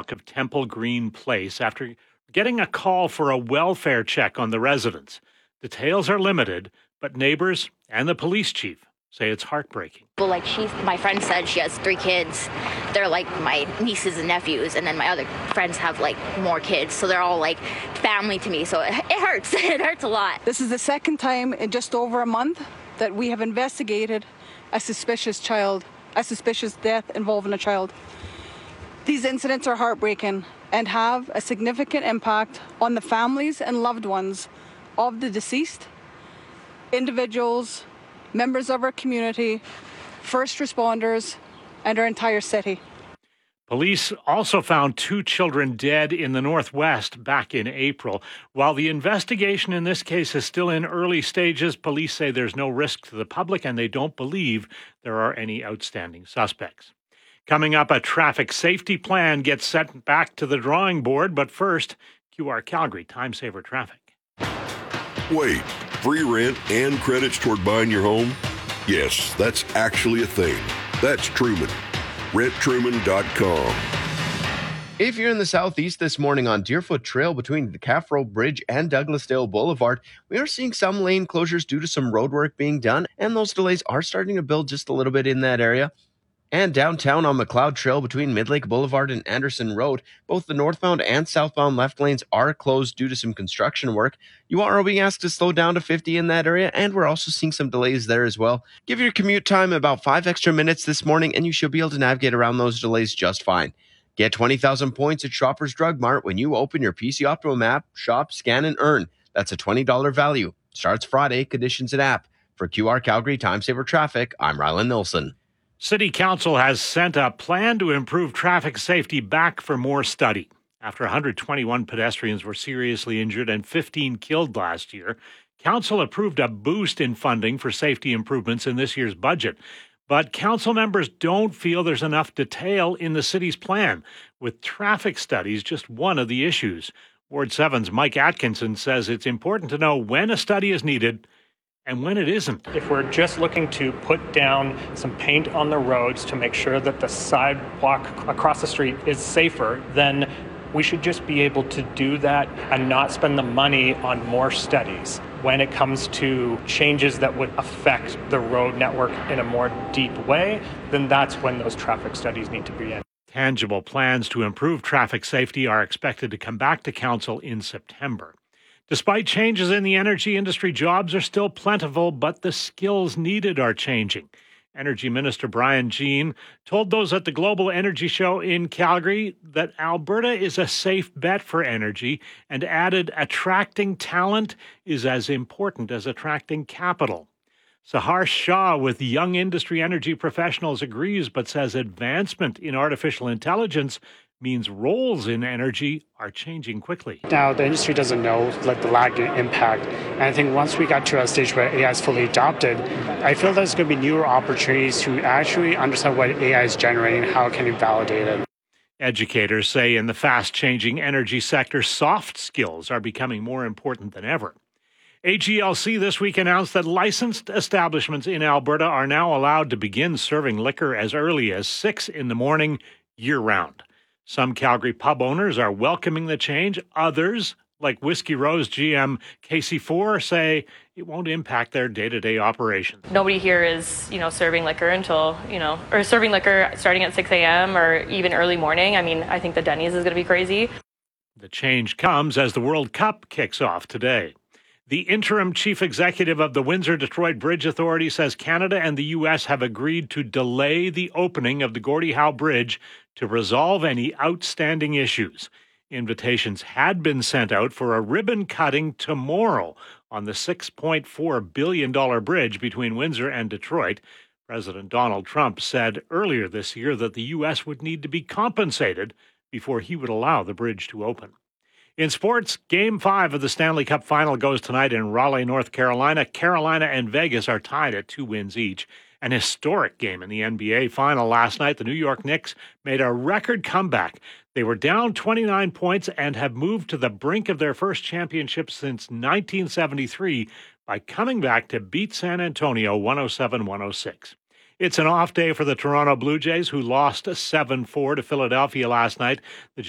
block of Temple Green Place after getting a call for a welfare check on the residents. Details are limited, but neighbors and the police chief say it's heartbreaking. Well, my friend said she has 3 kids. They're like my nieces and nephews, and then my other friends have like more kids, so they're all like family to me. So it hurts. It hurts a lot. This is the second time in just over a month that we have investigated a suspicious death involving a child. These incidents are heartbreaking and have a significant impact on the families and loved ones of the deceased, individuals, members of our community, first responders, and our entire city. Police also found 2 children dead in the Northwest back in April. While the investigation in this case is still in early stages, police say there's no risk to the public and they don't believe there are any outstanding suspects. Coming up, a traffic safety plan gets set back to the drawing board, but first, QR Calgary Time Saver Traffic. Wait, free rent and credits toward buying your home? Yes, that's actually a thing. That's Truman. RentTruman.com. If you're in the southeast this morning on Deerfoot Trail between the Caffro Bridge and Douglasdale Boulevard, we are seeing some lane closures due to some road work being done, and those delays are starting to build just a little bit in that area. And downtown on McLeod Trail between Midlake Boulevard and Anderson Road, both the northbound and southbound left lanes are closed due to some construction work. You are being asked to slow down to 50 in that area, and we're also seeing some delays there as well. Give your commute time about 5 extra minutes this morning, and you should be able to navigate around those delays just fine. Get 20,000 points at Shoppers Drug Mart when you open your PC Optimum app, shop, scan, and earn. That's a $20 value. Starts Friday, conditions and app. For QR Calgary Time Saver Traffic, I'm Rylan Nilsson. City Council has sent a plan to improve traffic safety back for more study. After 121 pedestrians were seriously injured and 15 killed last year, Council approved a boost in funding for safety improvements in this year's budget. But council members don't feel there's enough detail in the city's plan, with traffic studies just one of the issues. Ward 7's Mike Atkinson says it's important to know when a study is needed and when it isn't. If we're just looking to put down some paint on the roads to make sure that the sidewalk across the street is safer, then we should just be able to do that and not spend the money on more studies. When it comes to changes that would affect the road network in a more deep way, then that's when those traffic studies need to be in. Tangible plans to improve traffic safety are expected to come back to council in September. Despite changes in the energy industry, jobs are still plentiful, but the skills needed are changing. Energy Minister Brian Jean told those at the Global Energy Show in Calgary that Alberta is a safe bet for energy and added attracting talent is as important as attracting capital. Sahar Shah with Young Industry Energy Professionals agrees, but says advancement in artificial intelligence means roles in energy are changing quickly. Now, the industry doesn't know the lagging impact. And I think once we got to a stage where AI is fully adopted, I feel there's going to be newer opportunities to actually understand what AI is generating and how it can be validated. Educators say in the fast-changing energy sector, soft skills are becoming more important than ever. AGLC this week announced that licensed establishments in Alberta are now allowed to begin serving liquor as early as 6 in the morning, year-round. Some Calgary pub owners are welcoming the change. Others, like Whiskey Row's GM Casey Four, say it won't impact their day-to-day operations. Nobody here is, serving liquor until, or serving liquor starting at 6 a.m. or even early morning. I mean, I think the Denny's is going to be crazy. The change comes as the World Cup kicks off today. The interim chief executive of the Windsor-Detroit Bridge Authority says Canada and the U.S. have agreed to delay the opening of the Gordie Howe Bridge to resolve any outstanding issues. Invitations had been sent out for a ribbon cutting tomorrow on the $6.4 billion bridge between Windsor and Detroit. President Donald Trump said earlier this year that the U.S. would need to be compensated before he would allow the bridge to open. In sports, Game 5 of the Stanley Cup Final goes tonight in Raleigh, North Carolina. Carolina and Vegas are tied at 2 wins each. An historic game in the NBA Final last night. The New York Knicks made a record comeback. They were down 29 points and have moved to the brink of their first championship since 1973 by coming back to beat San Antonio 107-106. It's an off day for the Toronto Blue Jays, who lost 7-4 to Philadelphia last night. The